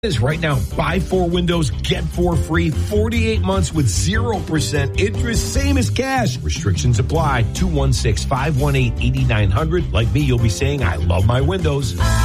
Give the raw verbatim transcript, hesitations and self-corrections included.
is right now. Buy four windows, get four free, forty-eight months with zero percent interest, same as cash. Restrictions apply. two one six, five one eight, eight nine zero zero. Like me, you'll be saying, I love my windows.